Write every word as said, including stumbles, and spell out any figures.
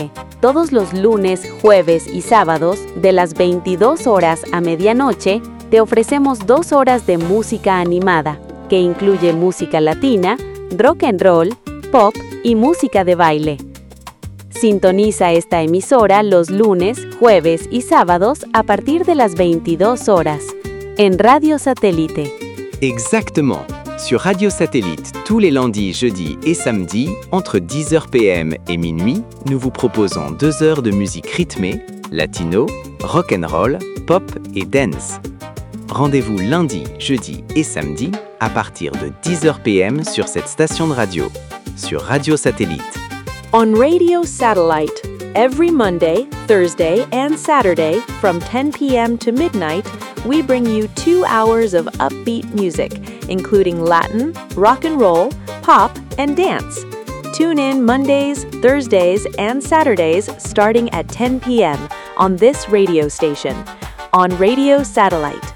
Todos los lunes, jueves y sábados, de las veintidós horas a medianoche, te ofrecemos dos horas de música animada, que incluye música latina, rock and roll, pop y música de baile. Sintoniza esta emisora los lunes, jueves y sábados a partir de las veintidós horas, en Radio Satellite. Exactement. Sur Radio Satellite, tous les lundis, jeudis et samedis, entre dix heures p m et minuit, nous vous proposons deux heures de musique rythmée, latino, rock and roll, pop et dance. Rendez-vous lundi, jeudi et samedi à partir de dix heures p m sur cette station de radio, sur Radio Satellite. On Radio Satellite, every Monday, Thursday, and Saturday from ten p m to midnight, we bring you two hours of upbeat music, including Latin, rock and roll, pop, and dance. Tune in Mondays, Thursdays, and Saturdays starting at ten p m on this radio station, on Radio Satellite.